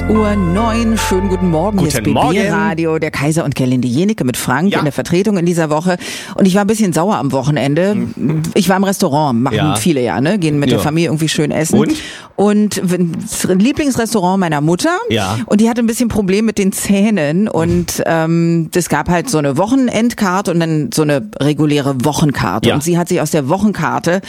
6:09 Uhr. Schönen guten Morgen. Hier ist BB Radio, der Kaiser und Gerlinde Jenike mit Frank in der Vertretung in dieser Woche. Und ich war ein bisschen sauer am Wochenende. Ich war im Restaurant, machen viele ja, ne? Gehen mit der Familie irgendwie schön essen. Und das Lieblingsrestaurant meiner Mutter. Ja. Und die hatte ein bisschen Problem mit den Zähnen. Und es gab halt so eine Wochenendkarte und dann so eine reguläre Wochenkarte. Ja. Und sie hat sich aus der Wochenkarte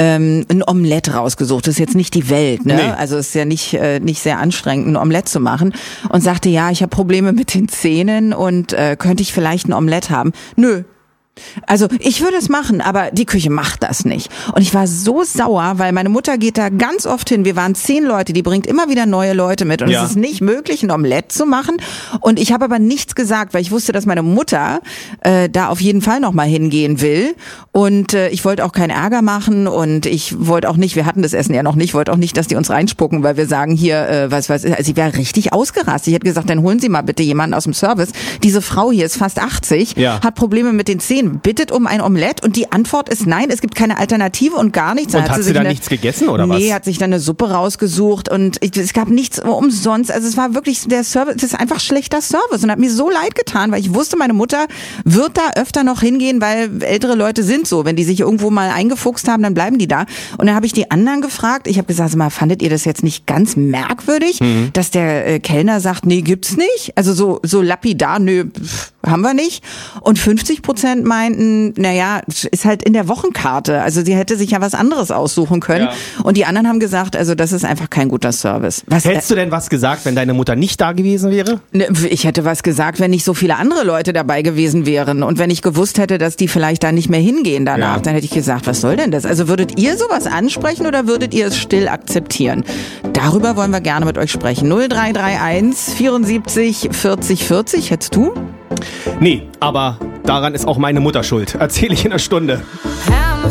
ein Omelett rausgesucht. Das ist jetzt nicht die Welt, ne? Nee. Also es ist ja nicht sehr anstrengend, ein Omelett zu machen. Und sagte, ja, ich habe Probleme mit den Zähnen und könnte ich vielleicht ein Omelett haben? Nö. Also ich würde es machen, aber die Küche macht das nicht. Und ich war so sauer, weil meine Mutter geht da ganz oft hin. Wir waren 10 Leute, die bringt immer wieder neue Leute mit. Und es ist nicht möglich, ein Omelett zu machen. Und ich habe aber nichts gesagt, weil ich wusste, dass meine Mutter da auf jeden Fall nochmal hingehen will. Und ich wollte auch keinen Ärger machen. Und ich wollte auch nicht, wir hatten das Essen ja noch nicht, wollte auch nicht, dass die uns reinspucken, weil wir sagen hier, also sie wäre richtig ausgerastet. Ich hätte gesagt, dann holen Sie mal bitte jemanden aus dem Service. Diese Frau hier ist fast 80, hat Probleme mit den Zähnen. Bittet um ein Omelett und die Antwort ist nein, es gibt keine Alternative und gar nichts. Und hat sie dann nichts gegessen oder was? Nee, hat sich dann eine Suppe rausgesucht und es gab nichts umsonst. Also es war wirklich der Service, es ist einfach schlechter Service und hat mir so leid getan, weil ich wusste, meine Mutter wird da öfter noch hingehen, weil ältere Leute sind so. Wenn die sich irgendwo mal eingefuchst haben, dann bleiben die da. Und dann habe ich die anderen gefragt, ich habe gesagt, mal, fandet ihr das jetzt nicht ganz merkwürdig, dass der Kellner sagt, nee, gibt's nicht? Also so lapidar, nö, haben wir nicht. Und 50% meinten, naja, ist halt in der Wochenkarte. Also sie hätte sich ja was anderes aussuchen können. Ja. Und die anderen haben gesagt, also das ist einfach kein guter Service. Hättest du denn was gesagt, wenn deine Mutter nicht da gewesen wäre? Ich hätte was gesagt, wenn nicht so viele andere Leute dabei gewesen wären. Und wenn ich gewusst hätte, dass die vielleicht da nicht mehr hingehen danach, dann hätte ich gesagt, was soll denn das? Also würdet ihr sowas ansprechen oder würdet ihr es still akzeptieren? Darüber wollen wir gerne mit euch sprechen. 0331 74 40 40. Hättest du? Nee, aber daran ist auch meine Mutter schuld. Erzähle ich in einer Stunde.